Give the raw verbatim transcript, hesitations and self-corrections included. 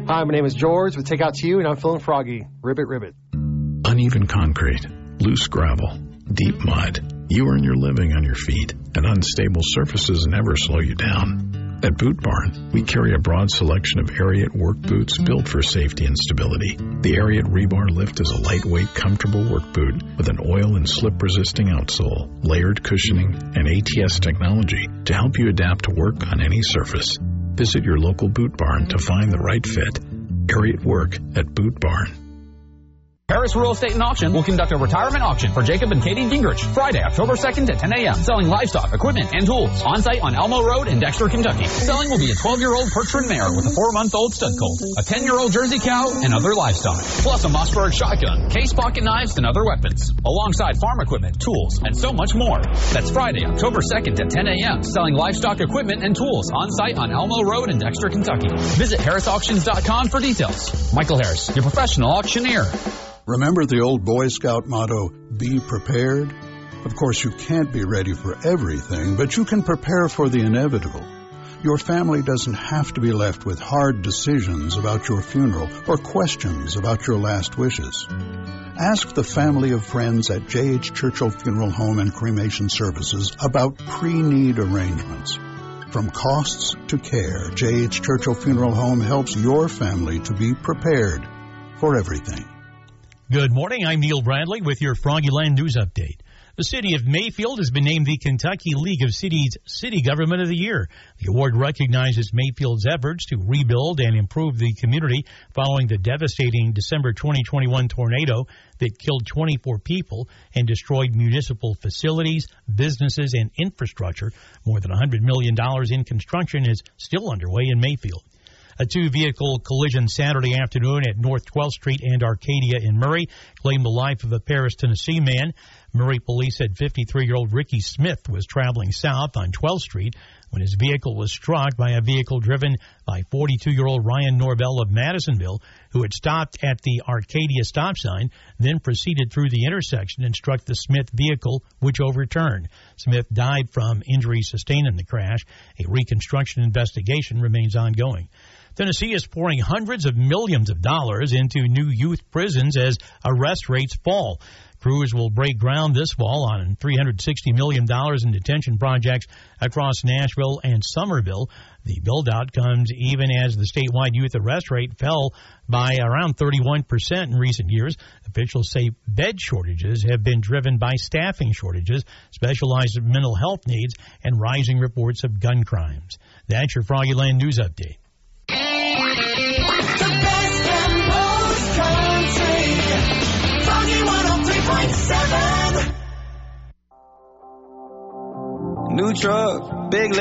Hi, my name is George with Takeout to You, and I'm feeling froggy. Ribbit, ribbit. Uneven concrete, loose gravel, deep mud. You earn your living on your feet, and unstable surfaces never slow you down. At Boot Barn, we carry a broad selection of Ariat work boots built for safety and stability. The Ariat Rebar Lift is a lightweight, comfortable work boot with an oil and slip-resisting outsole, layered cushioning, and A T S technology to help you adapt to work on any surface. Visit your local Boot Barn to find the right fit. Ariat Work at Boot Barn. Harris Real Estate and Auction will conduct a retirement auction for Jacob and Katie Gingrich Friday, October second at ten a.m. Selling livestock, equipment, and tools on-site on Elmo Road in Dexter, Kentucky. Selling will be a twelve-year-old Percheron mare with a four-month-old stud colt, a ten-year-old Jersey cow, and other livestock. Plus a Mossberg shotgun, case pocket knives, and other weapons. Alongside farm equipment, tools, and so much more. That's Friday, October second at ten a.m. Selling livestock, equipment, and tools on-site on Elmo Road in Dexter, Kentucky. Visit Harris Auctions dot com for details. Michael Harris, your professional auctioneer. Remember the old Boy Scout motto, be prepared? Of course, you can't be ready for everything, but you can prepare for the inevitable. Your family doesn't have to be left with hard decisions about your funeral or questions about your last wishes. Ask the family of friends at J H. Churchill Funeral Home and Cremation Services about pre-need arrangements. From costs to care, J H. Churchill Funeral Home helps your family to be prepared for everything. Good morning. I'm Neil Bradley with your Froggyland News Update. The city of Mayfield has been named the Kentucky League of Cities City Government of the Year. The award recognizes Mayfield's efforts to rebuild and improve the community following the devastating December twenty twenty-one tornado that killed twenty-four people and destroyed municipal facilities, businesses, and infrastructure. More than one hundred million dollars in construction is still underway in Mayfield. A two-vehicle collision Saturday afternoon at North twelfth Street and Arcadia in Murray claimed the life of a Paris, Tennessee man. Murray police said fifty-three-year-old Ricky Smith was traveling south on twelfth Street when his vehicle was struck by a vehicle driven by forty-two-year-old Ryan Norvell of Madisonville, who had stopped at the Arcadia stop sign, then proceeded through the intersection and struck the Smith vehicle, which overturned. Smith died from injuries sustained in the crash. A reconstruction investigation remains ongoing. Tennessee is pouring hundreds of millions of dollars into new youth prisons as arrest rates fall. Crews will break ground this fall on three hundred sixty million dollars in detention projects across Nashville and Somerville. The build-out comes even as the statewide youth arrest rate fell by around thirty-one percent in recent years. Officials say bed shortages have been driven by staffing shortages, specialized mental health needs, and rising reports of gun crimes. That's your Froggyland News Update. The best and most country. Froggy one oh three point seven. New truck, big